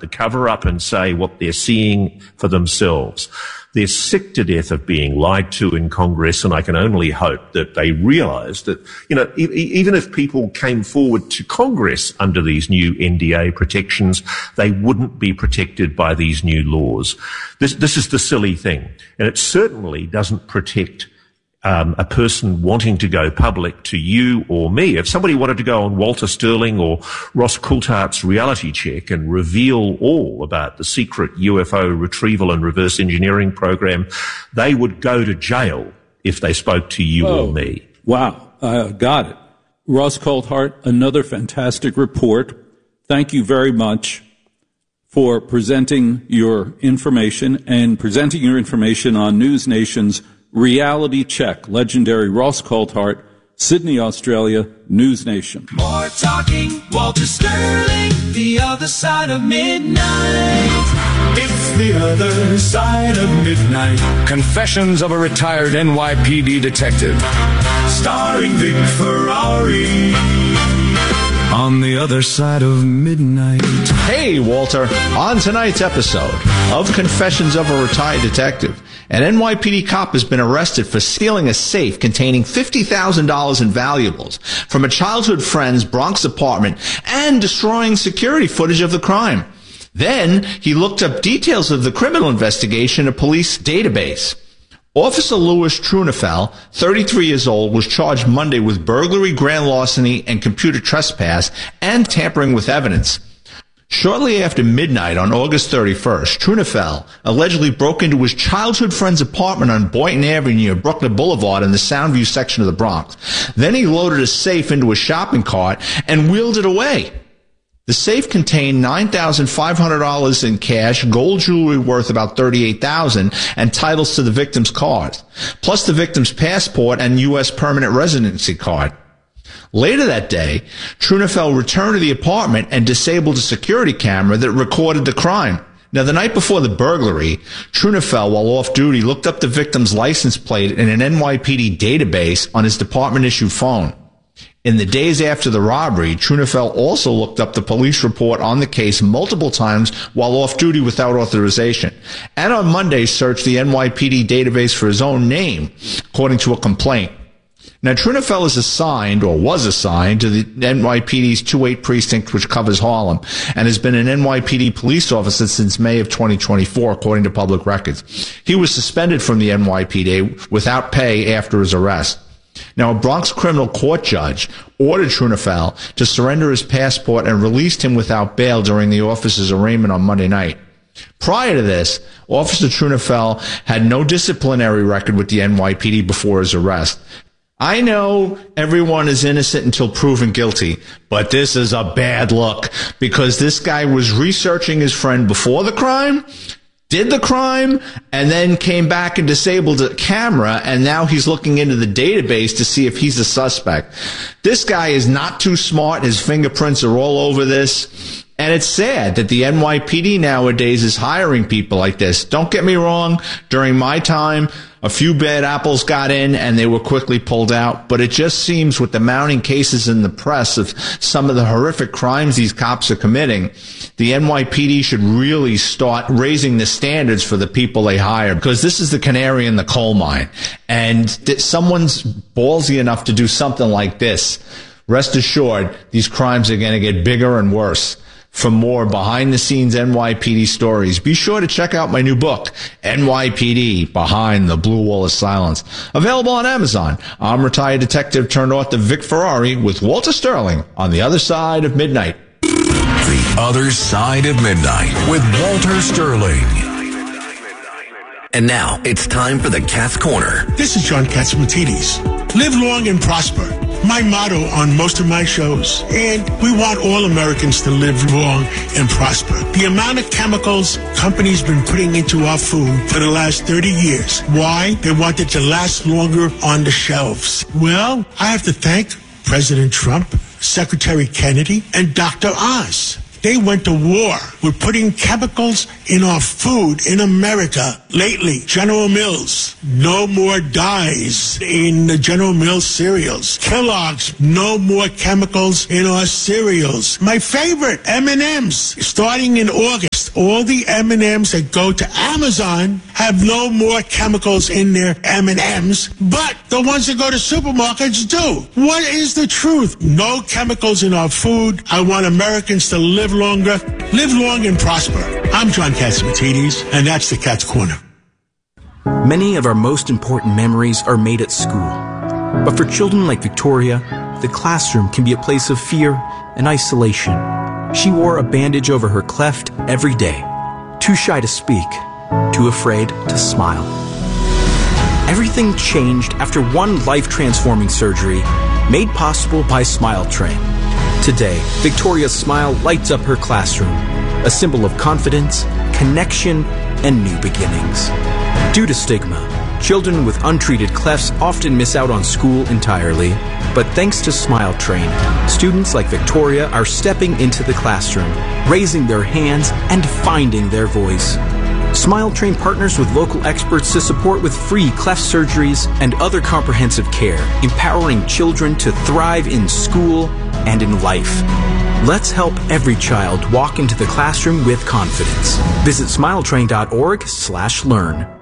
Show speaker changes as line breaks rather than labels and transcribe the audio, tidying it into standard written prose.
to cover up and say what they're seeing for themselves. They're sick to death of being lied to in Congress, and I can only hope that they realise that, even if people came forward to Congress under these new NDA protections, they wouldn't be protected by these new laws. This is the silly thing, and it certainly doesn't protect a person wanting to go public to you or me. If somebody wanted to go on Walter Sterling or Ross Coulthart's reality check and reveal all about the secret UFO retrieval and reverse engineering program, they would go to jail if they spoke to you or me.
Wow. Got it. Ross Coulthart, another fantastic report. Thank you very much for presenting your information and presenting your information on News Nation's Reality Check. Legendary Ross Coulthart, Sydney, Australia, News Nation.
More talking, Walter Sterling, the other side of midnight. It's the other side of midnight.
Confessions of a retired NYPD detective.
Starring Vic Ferrari. On the other side of midnight.
Hey, Walter. On tonight's episode of Confessions of a Retired Detective, an NYPD cop has been arrested for stealing a safe containing $50,000 in valuables from a childhood friend's Bronx apartment and destroying security footage of the crime. Then he looked up details of the criminal investigation in a police database. Officer Louis Trunafel, 33 years old, was charged Monday with burglary, grand larceny, and computer trespass and tampering with evidence. Shortly after midnight on August 31st, Trunafel allegedly broke into his childhood friend's apartment on Boynton Avenue near Bruckner Boulevard in the Soundview section of the Bronx. Then he loaded a safe into a shopping cart and wheeled it away. The safe contained $9,500 in cash, gold jewelry worth about $38,000, and titles to the victim's cars, plus the victim's passport and U.S. permanent residency card. Later that day, Trunafel returned to the apartment and disabled a security camera that recorded the crime. Now, the night before the burglary, Trunafel, while off duty, looked up the victim's license plate in an NYPD database on his department-issued phone. In the days after the robbery, Trunafel also looked up the police report on the case multiple times while off duty without authorization, and on Monday searched the NYPD database for his own name, according to a complaint. Now, Trunafel is assigned, or was assigned, to the NYPD's 2-8 precinct, which covers Harlem, and has been an NYPD police officer since May of 2024, according to public records. He was suspended from the NYPD without pay after his arrest. Now, a Bronx criminal court judge ordered Trunafel to surrender his passport and released him without bail during the officer's arraignment on Monday night. Prior to this, Officer Trunafel had no disciplinary record with the NYPD before his arrest. I know everyone is innocent until proven guilty, but this is a bad look because this guy was researching his friend before the crime, did the crime, and then came back and disabled the camera, and now he's looking into the database to see if he's a suspect. This guy is not too smart. His fingerprints are all over this. And it's sad that the NYPD nowadays is hiring people like this. Don't get me wrong. During my time, a few bad apples got in and they were quickly pulled out. But it just seems with the mounting cases in the press of some of the horrific crimes these cops are committing, the NYPD should really start raising the standards for the people they hire, because this is the canary in the coal mine. And someone's ballsy enough to do something like this. Rest assured, these crimes are going to get bigger and worse. For more behind-the-scenes NYPD stories, be sure to check out my new book, NYPD Behind the Blue Wall of Silence. Available on Amazon. I'm retired detective turned author Vic Ferrari with Walter Sterling on The Other Side of Midnight.
The Other Side of Midnight with Walter Sterling.
And now it's time for the Cat's Corner.
This is John Catsimatidis. Live long and prosper. My motto on most of my shows. And we want all Americans to live long and prosper. The amount of chemicals companies been putting into our food for the last 30 years. Why? They want it to last longer on the shelves. Well, I have to thank President Trump, Secretary Kennedy, and Dr. Oz. They went to war. We're putting chemicals in our food in America. Lately, General Mills, no more dyes in the General Mills cereals. Kellogg's, no more chemicals in our cereals. My favorite, M&M's, starting in August. All the M&Ms that go to Amazon have no more chemicals in their M&Ms, but the ones that go to supermarkets do. What is the truth? No chemicals in our food. I want Americans to live longer, live long and prosper. I'm John Catsimatidis, and that's the Cat's Corner.
Many of our most important memories are made at school. But for children like Victoria, the classroom can be a place of fear and isolation. She wore a bandage over her cleft every day, too shy to speak, too afraid to smile. Everything changed after one life-transforming surgery made possible by Smile Train. Today, Victoria's smile lights up her classroom, a symbol of confidence, connection, and new beginnings. Due to stigma, children with untreated clefts often miss out on school entirely, but thanks to Smile Train, students like Victoria are stepping into the classroom, raising their hands, and finding their voice. Smile Train partners with local experts to support with free cleft surgeries and other comprehensive care, empowering children to thrive in school and in life. Let's help every child walk into the classroom with confidence. Visit smiletrain.org/learn.